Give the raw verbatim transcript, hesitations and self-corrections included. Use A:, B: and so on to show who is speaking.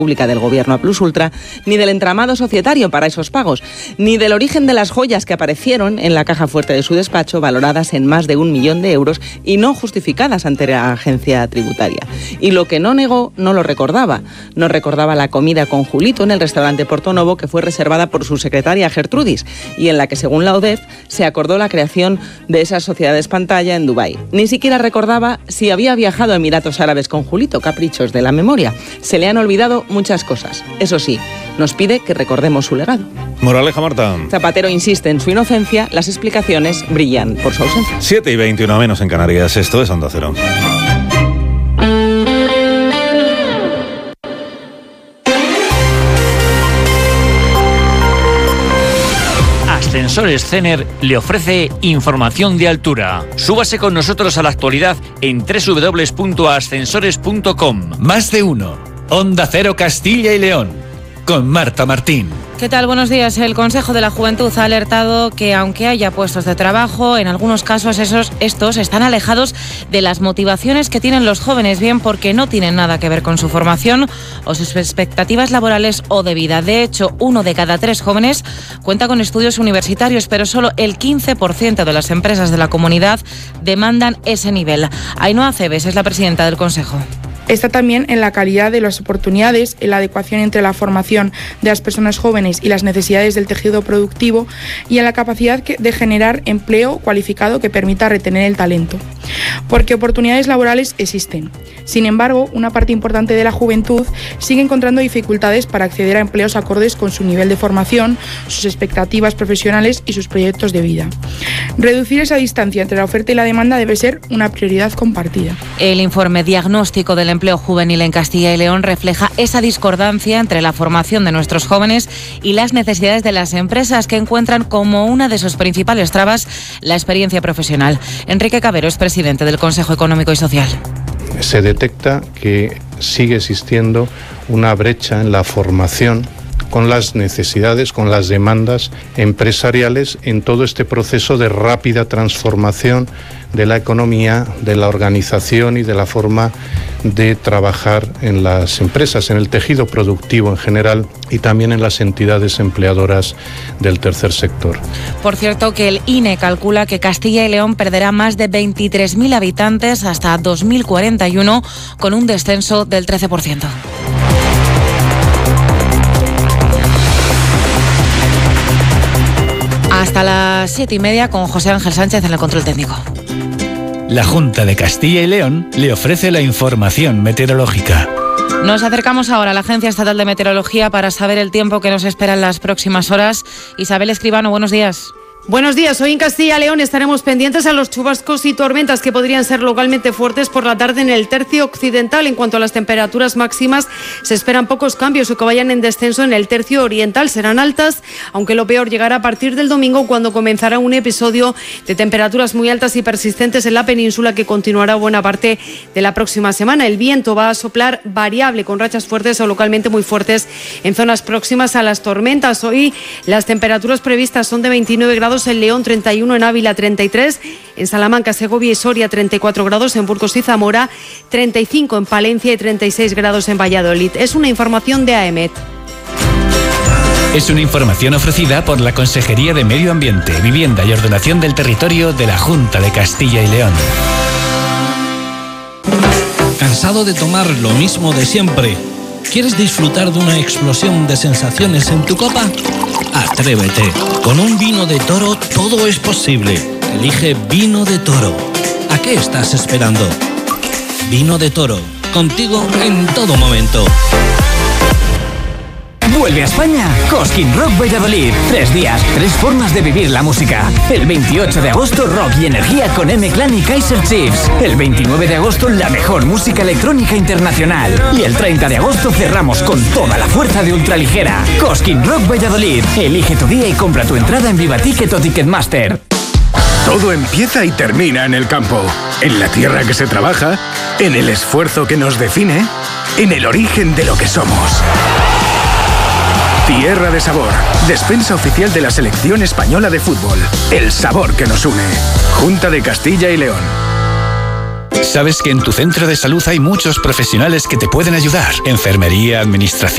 A: pública del gobierno a plus ultra, ni del entramado societario para esos pagos, ni del origen de las joyas que aparecieron en la caja fuerte de su despacho, valoradas en más de un millón de euros y no justificadas ante la agencia tributaria. Y lo que no negó, no lo recordaba. No recordaba la comida con Julito en el restaurante Portonovo, que fue reservada por su secretaria Gertrudis, y en la que, según la O D E F, se acordó la creación de esas sociedades pantalla en Dubái. Ni siquiera recordaba si había viajado a Emiratos Árabes con Julito, caprichos de la memoria. Se le han olvidado muchas cosas. Eso sí, nos pide que recordemos su legado.
B: Moraleja, Marta.
A: Zapatero insiste en su inocencia, las explicaciones brillan por su ausencia.
B: siete y veintiuno menos en Canarias, esto es Onda Cero.
C: Ascensores Cener le ofrece información de altura. Súbase con nosotros a la actualidad en doble u doble u doble u punto ascensores punto com.
D: Más de uno. Onda Cero Castilla y León. Con Marta Martín.
E: ¿Qué tal? Buenos días. El Consejo de la Juventud ha alertado que aunque haya puestos de trabajo, en algunos casos esos, estos están alejados de las motivaciones que tienen los jóvenes, bien porque no tienen nada que ver con su formación o sus expectativas laborales o de vida. De hecho, uno de cada tres jóvenes cuenta con estudios universitarios, pero solo el quince por ciento de las empresas de la comunidad demandan ese nivel. Ainhoa Cebes es la presidenta del Consejo.
F: Está también en la calidad de las oportunidades, en la adecuación entre la formación de las personas jóvenes y las necesidades del tejido productivo y en la capacidad de generar empleo cualificado que permita retener el talento. Porque oportunidades laborales existen. Sin embargo, una parte importante de la juventud sigue encontrando dificultades para acceder a empleos acordes con su nivel de formación, sus expectativas profesionales y sus proyectos de vida. Reducir esa distancia entre la oferta y la demanda debe ser una prioridad compartida.
E: El informe diagnóstico del empleo juvenil en Castilla y León refleja esa discordancia entre la formación de nuestros jóvenes y las necesidades de las empresas, que encuentran como una de sus principales trabas la experiencia profesional. Enrique Cabero es presidente del Consejo Económico y Social.
G: Se detecta que sigue existiendo una brecha en la formación con las necesidades, con las demandas empresariales en todo este proceso de rápida transformación de la economía, de la organización y de la forma de trabajar en las empresas, en el tejido productivo en general y también en las entidades empleadoras del tercer sector.
E: Por cierto, que el I N E calcula que Castilla y León perderá más de veintitrés mil habitantes hasta dos mil cuarenta y uno, con un descenso del trece por ciento. Hasta las siete y media con José Ángel Sánchez en el control técnico.
D: La Junta de Castilla y León le ofrece la información meteorológica.
E: Nos acercamos ahora a la Agencia Estatal de Meteorología para saber el tiempo que nos espera en las próximas horas. Isabel Escribano, buenos días.
H: Buenos días. Hoy en Castilla y León estaremos pendientes a los chubascos y tormentas que podrían ser localmente fuertes por la tarde en el tercio occidental. En cuanto a las temperaturas máximas, se esperan pocos cambios o que vayan en descenso en el tercio oriental. Serán altas, aunque lo peor llegará a partir del domingo, cuando comenzará un episodio de temperaturas muy altas y persistentes en la península que continuará buena parte de la próxima semana. El viento va a soplar variable con rachas fuertes o localmente muy fuertes en zonas próximas a las tormentas. Hoy las temperaturas previstas son de veintinueve grados en León, treinta y uno en Ávila, treinta y tres en Salamanca, Segovia y Soria, treinta y cuatro grados en Burgos y Zamora, treinta y cinco en Palencia y treinta y seis grados en Valladolid. Es una información de AEMET.
D: Es una información ofrecida por la Consejería de Medio Ambiente, Vivienda y Ordenación del Territorio de la Junta de Castilla y León.
I: ¿Cansado de tomar lo mismo de siempre? ¿Quieres disfrutar de una explosión de sensaciones en tu copa? Atrévete. Con un vino de Toro todo es posible. Elige Vino de Toro. ¿A qué estás esperando? Vino de Toro. Contigo en todo momento.
J: Vuelve a España Cosquín Rock Valladolid. Tres días, tres formas de vivir la música. El veintiocho de agosto, rock y energía con M-Clan y Kaiser Chiefs. El veintinueve de agosto, la mejor música electrónica internacional. Y el treinta de agosto cerramos con toda la fuerza de Ultraligera. Cosquín Rock Valladolid. Elige tu día y compra tu entrada en Viva Ticket o Ticketmaster.
K: Todo empieza y termina en el campo. En la tierra que se trabaja, en el esfuerzo que nos define, en el origen de lo que somos. Tierra de Sabor, despensa oficial de la selección española de fútbol. El sabor que nos une. Junta de Castilla y León.
D: ¿Sabes que en tu centro de salud hay muchos profesionales que te pueden ayudar? Enfermería, administración...